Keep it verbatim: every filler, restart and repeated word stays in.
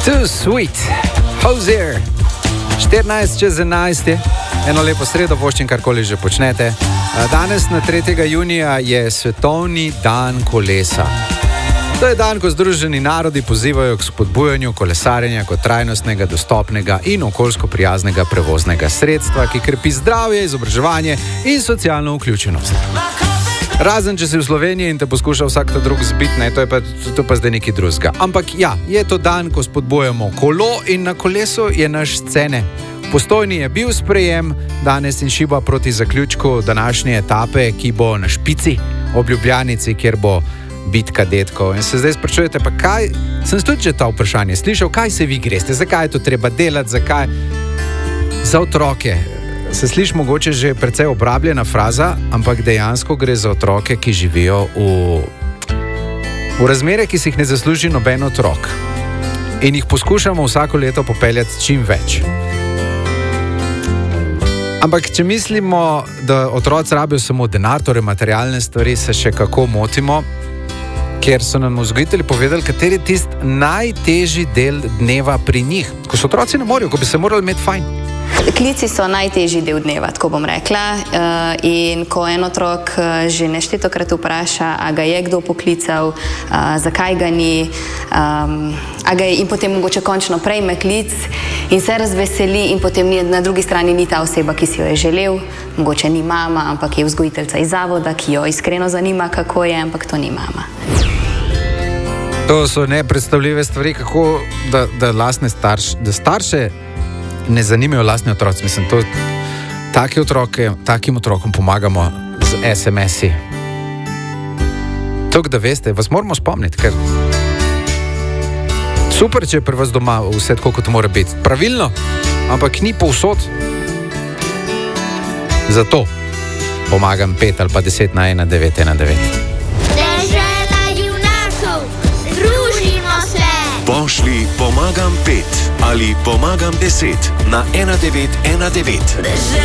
Too sweet, Hozier, štirinajst čez enajst, eno lepo sredo, voščim karkoli že počnete. Danes na tretjega junija je svetovni dan kolesa. To je dan, ko Združeni narodi pozivajo k spodbujanju kolesarjenja kot trajnostnega, dostopnega in okoljsko prijaznega prevoznega sredstva, ki krepi zdravje, izobraževanje in socialno vključenost. Razen, če si v Sloveniji in te poskuša vsak ta drug zbiti, ne, to je pa, to pa zdaj nekaj drugega. Ampak ja, je to dan, ko spodbujamo kolo in na kolesu je naš scene. V Postojni je bil sprejem danes in šiba proti zaključku današnje etape, ki bo na špici ob Ljubljanici, kjer bo bitka detkov. In se zdaj sprašujete, pa kaj, sem tudi že ta vprašanje slišal, kaj se vi greste, zakaj je to treba delati, zakaj? Za otroke. Se sliši mogoče že precej obrabljena fraza, ampak dejansko gre za otroke, ki živijo v, v razmere, ki si jih ne zasluži noben otrok. In jih poskušamo vsako leto popeljati čim več. Ampak če mislimo, da otroci rabijo samo denar, torej materialne stvari, se še kako motimo, ker so nam vzgojitelji povedali, kateri je tisti najtežji del dneva pri njih. Ko so otroci ne morejo, ko bi se morali imeti fajn. Klici so najtežji del dneva, tako bom rekla, in ko en otrok že neštetokrat vpraša, a ga je kdo poklical, zakaj ga ni, a ga je, in potem mogoče končno prejme klic in se razveseli in potem na drugi strani ni ta oseba, ki si jo je želel, mogoče ni mama, ampak je vzgojiteljca iz zavoda, ki jo iskreno zanima, kako je, ampak to ni mama. To so nepredstavljive stvari, kako da, da lastne starš, da starše ne zanimajo lastni otroci. Mislim, to, taki otroke, takim otrokom pomagamo z es em es-i. Tako da veste, vas moramo spomniti, ker super, če je pri vas doma vse tako, kot mora biti. Pravilno, ampak ni povsod. Zato pomagam pet ali pa deset na ena devet ena devet. Pošli pomagam pet ali pomagam deset na ena devet ena devet.